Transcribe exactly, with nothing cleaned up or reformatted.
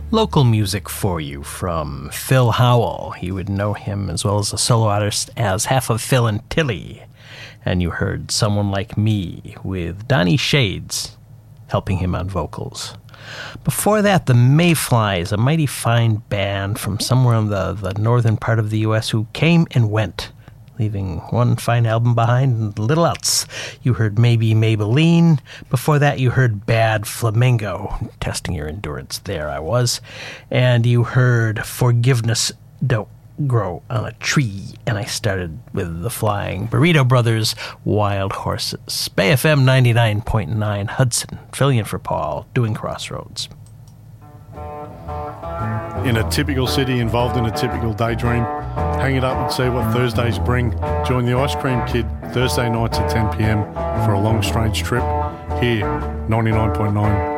local music for you from Phil Howell. You would know him as well as a solo artist as half of Phil and Tilly. And you heard Someone Like Me with Donnie Shades helping him on vocals. Before that, the Mayflies, a mighty fine band from somewhere in the, the northern part of the U S who came and went, leaving one fine album behind and little else. You heard Maybe Maybelline. Before that, you heard Bad Flamingo. Testing your endurance there, I was. And you heard Forgiveness Don't Grow on a Tree. And I started with the Flying Burrito Brothers, Wild Horses. Bay F M ninety-nine point nine Hudson, filling in for Paul, doing Crossroads. In a typical city involved in a typical daydream, hang it up and see what Thursdays bring. Join the Ice Cream Kid Thursday nights at ten p.m. for a long strange trip here, ninety-nine point nine